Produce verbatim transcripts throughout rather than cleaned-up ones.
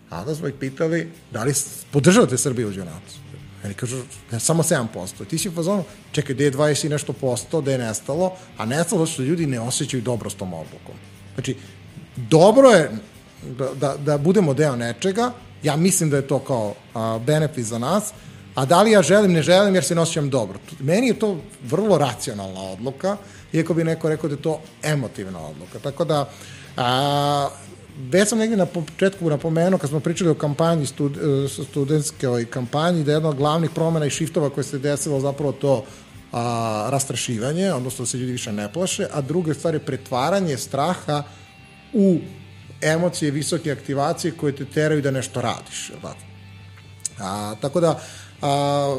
A da smo ih pitali da li podržavate Srbiju uđe u NATO. Oni kažu, ne, samo sedam posto. Ti si u fazonu, čekaj, gde je dvadeset i nešto posto, da je nestalo, a nestalo što ljudi ne osjećaju dobro s tom odlukom. Znači, dobro je da, da, da budemo deo nečega, ja mislim da je to kao a, benefit za nas, a da li ja želim, ne želim, jer se ne osjećam dobro. Meni je to vrlo racionalna odluka, iako bi neko rekao da je to emotivna odluka. Tako da, a, već sam negdje na početku napomenuo, kad smo pričali o kampanji, stud, studentske ovoj kampanji, da je jedna od glavnih promjena i šiftova koje se desilo zapravo to a, rastrašivanje, odnosno da se ljudi više ne plaše, a druga stvar je pretvaranje straha u emocije visoke aktivacije koje te teraju da nešto radiš. Tako, a, tako da a,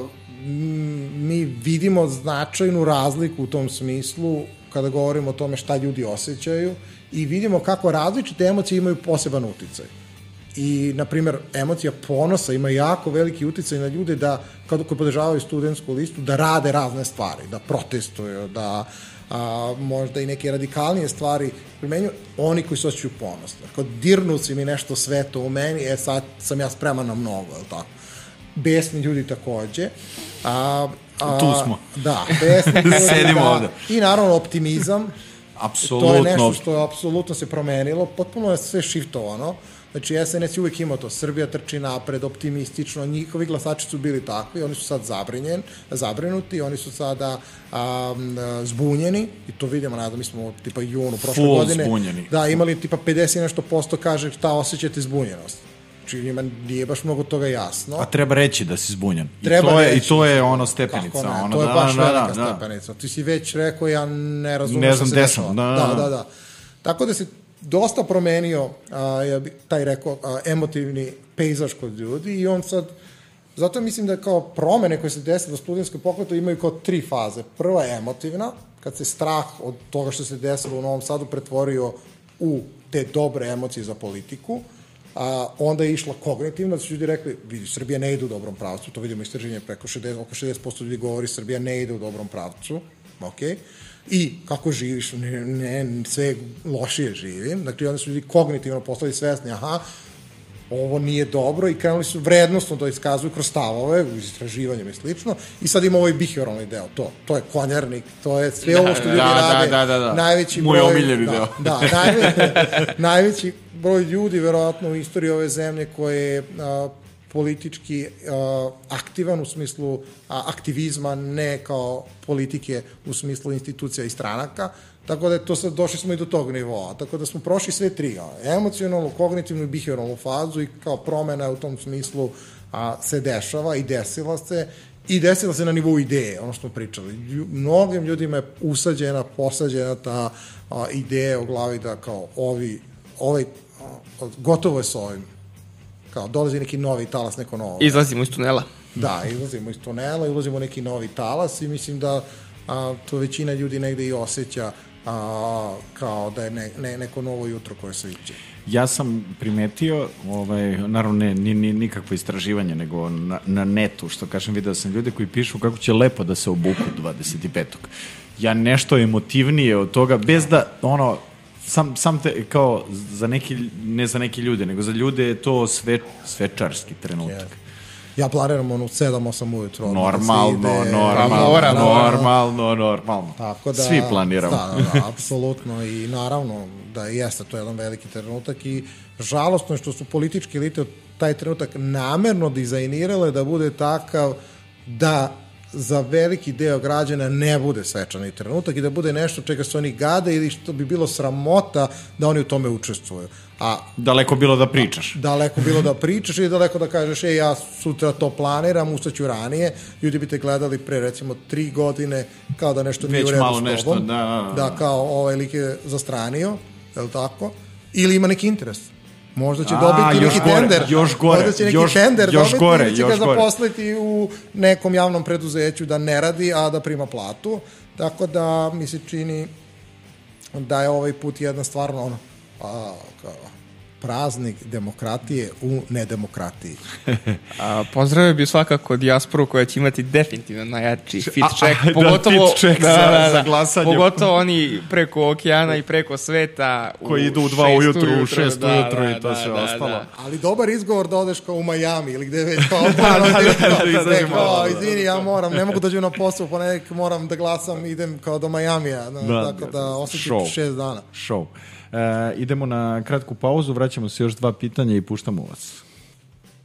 mi vidimo značajnu razliku u tom smislu kada govorimo o tome šta ljudi osjećaju i vidimo kako različite emocije imaju poseban uticaj. I, na primjer, emocija ponosa ima jako veliki uticaj na ljude da, kada koji podržavaju studentsku listu, da rade razne stvari, da protestuju, da a, možda i neke radikalnije stvari primenjuju, oni koji se osjećaju ponosno. Kod dirnu si mi nešto sveto u meni, e sad sam ja spreman na mnogo, je li tako? Besni ljudi takođe. A, a, tu smo. Da, besni ljudi. Sedimo da, ovde. I naravno optimizam. Apsolutno. To je nešto što je apsolutno se promenilo, potpuno je sve shiftovano. Znači, S N S je uvijek imao to, Srbija trči napred, optimistično, njihovi glasači su bili takvi, oni su sad zabrinjen, zabrinuti, oni su sada a, zbunjeni, i to vidimo, nadam, mi smo tipa junu prošle Full godine, zbunjeni. Da, imali tipa pedeset nešto posto kaže šta osjećate zbunjenost. Znači, njima nije baš mnogo toga jasno. A treba reći da si zbunjen. Treba I to je, reći. I to je ono stepenica. Kako ne, ono, to je da, baš da, velika da, stepenica. Ti si već rekao, ja ne razumem ne što znam se desno. dešava. Da, da, da, da. Tako da se dosta promenio, a, ja bi taj rekao, a, emotivni pejzaž kod ljudi i on sad, zato mislim da kao promene koje se desile u studentskom pokretu imaju kao tri faze. Prva je emotivna, kad se strah od toga što se desilo u Novom Sadu pretvorio u te dobre emocije za politiku, a onda je išla kognitivna, da su ljudi rekli, vidi, Srbija ne ide u dobrom pravcu, to vidimo istraženje, preko šezdeset, oko šezdeset posto ljudi govori Srbija ne ide u dobrom pravcu, okej, okay. I kako živiš, ne, ne, sve lošije živim, dakle onda su ljudi kognitivno postali svesni, aha, ovo nije dobro i krenuli su vrednostno da iskazuju kroz stavove, uz istraživanjem i slično, i sad ima ovaj behavioralni deo, to, to je konjarnik, to je sve ovo što ljudi da, rade, da, da, da. najveći Moj broj, omiljeni da, deo. da, najveći, najveći broj ljudi, verovatno, u istoriji ove zemlje koje je a, politički a, aktivan u smislu a, aktivizma, ne kao politike u smislu institucija i stranaka, tako da je to sad, došli smo i do tog nivoa, tako da smo prošli sve tri, a, emocionalnu, kognitivnu i behavioralnu fazu i kao promena u tom smislu a, se dešava i desila se i desila se na nivou ideje, ono što smo pričali. Mnogim ljudima je usađena, posađena ta a, ideja u glavi da kao ovi, ovaj, a, gotovo je s ovim, kao dolazi neki novi talas, neko novo. Izlazimo iz tunela. Da, izlazimo iz tunela i ulazimo u neki novi talas i mislim da a, to većina ljudi negde i osjeća a, kao da je ne, ne, neko novo jutro koje se iće. Ja sam primetio, ovaj, naravno ne, ni, ni, nikakvo istraživanje, nego na, na netu, što kažem, video sam ljude koji pišu kako će lepo da se obuku dvadeset petog Ja nešto emotivnije od toga, bez da, ono, sam, sam te, kao, za neki, ne za neki ljude, nego za ljude je to sve, svečarski trenutak. Yeah. Ja planiram ono sedam osam ujutro. Normalno, da ide, normalno, mora, normalno, normalno. Tako da, svi planiramo. Da, da, da, apsolutno i naravno da jeste to jedan veliki trenutak i žalostno je što su političke elite taj trenutak namerno dizajnirale da bude takav da za veliki deo građana ne bude svečani trenutak i da bude nešto čega se oni gade ili što bi bilo sramota da oni u tome učestvuju. A daleko bilo da pričaš. Daleko bilo da pričaš i daleko da kažeš, ej, ja sutra to planiram, ustaću ranije. Ljudi bi te gledali pre, recimo, tri godine kao da nešto nije u redu s tobom. Nešto, da, da, da. Da, kao ovaj lik je zastranio, je li tako? Ili ima neki interes. Možda će A, dobiti neki gore, tender. Još gore, Možda će neki još, tender još dobiti gore, ili će još ga gore. zaposliti u nekom javnom preduzeću da ne radi, a da prima platu. Tako da mi se čini da je ovaj put jedna stvarno ono, a, kao, praznik demokratije u nedemokratiji. A, pozdravio bi svakako dijasporu koja će imati definitivno najjači fit A, check, a, pogotovo, da, fit check da, za, da, da, za glasanje. Pogotovo oni preko okeana i preko sveta koji idu u dva ujutru, u šest da, ujutru da, i to da, sve da, ostalo. Da. Ali dobar izgovor da odeš kao u Miami ili gde već kao, da, da, da, da, da, kao izvini, ja moram, ne mogu dođu na posao, ponedjeljak moram da glasam, idem kao do Majamija, da, da, tako da osjećam šest dana. Show. E, idemo na kratku pauzu, vraćamo se još dva pitanja i puštamo vas.